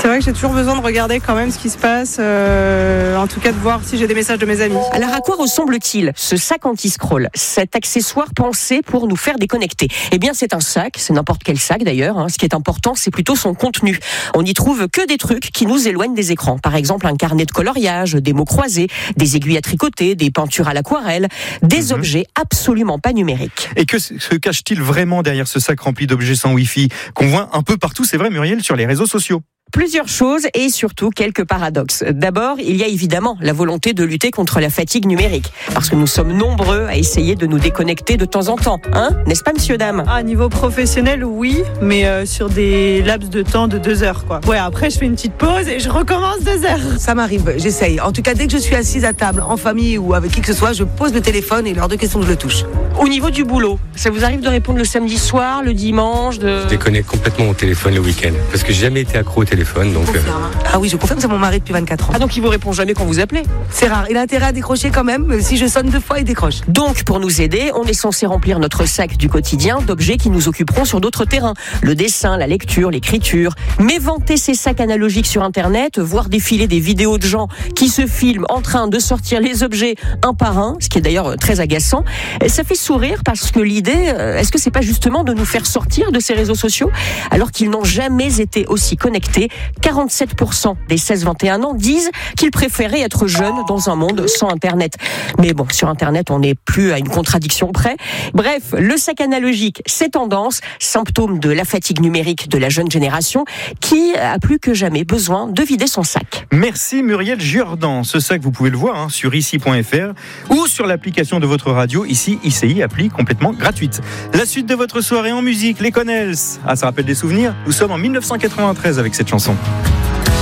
C'est vrai que j'ai toujours besoin de regarder quand même ce qui se passe, en tout cas de voir si j'ai des messages de mes amis. Alors à quoi ressemble-t-il ce sac anti-scroll, cet accessoire pensé pour nous faire déconnecter? Eh bien c'est un sac, c'est n'importe quel sac d'ailleurs. Ce qui est important, c'est plutôt son contenu. On n'y trouve que des trucs qui nous éloignent des écrans. Par exemple un carnet de coloriage, des mots croisés, des aiguilles à tricoter, des peintures à l'aquarelle, des objets absolument pas numériques. Et que se cache-t-il vraiment derrière ce sac rempli d'objets sans Wi-Fi qu'on voit un peu partout, c'est vrai Muriel, sur les réseaux sociaux? Plusieurs choses et surtout quelques paradoxes. D'abord, il y a évidemment la volonté de lutter contre la fatigue numérique. Parce que nous sommes nombreux à essayer de nous déconnecter de temps en temps. N'est-ce pas, monsieur, dame? À niveau professionnel, oui, mais sur des laps de temps de 2 heures, quoi. Ouais, après, je fais une petite pause et je recommence 2 heures. Ça m'arrive, j'essaye. En tout cas, dès que je suis assise à table, en famille ou avec qui que ce soit, je pose le téléphone et lors de questions, je le touche. Au niveau du boulot, ça vous arrive de répondre le samedi soir, le dimanche Je déconnecte complètement au téléphone le week-end. Parce que j'ai jamais été accro au téléphone, donc... Ah oui, je confirme, c'est mon mari depuis 24 ans. Ah donc il vous répond jamais quand vous appelez? C'est rare, il a intérêt à décrocher quand même. Si je sonne 2 fois, il décroche. Donc pour nous aider, on est censé remplir notre sac du quotidien d'objets qui nous occuperont sur d'autres terrains. Le dessin, la lecture, l'écriture. Mais vanter ces sacs analogiques sur Internet, voir défiler des vidéos de gens qui se filment en train de sortir les objets un par un, ce qui est d'ailleurs très agaçant, ça fait sourire parce que l'idée, est-ce que c'est pas justement de nous faire sortir de ces réseaux sociaux alors qu'ils n'ont jamais été aussi connectés? 47% des 16-21 ans disent qu'ils préféraient être jeunes dans un monde sans Internet. Mais bon, sur Internet, on n'est plus à une contradiction près. Bref, le sac analogique, c'est tendance, symptôme de la fatigue numérique de la jeune génération qui a plus que jamais besoin de vider son sac. Merci Muriel Jourdan. Ce sac, vous pouvez le voir sur ici.fr ou sur l'application de votre radio, ici ICI, appli complètement gratuite. La suite de votre soirée en musique, les Connells. Ah, ça rappelle des souvenirs? Nous sommes en 1993 avec cette chanson.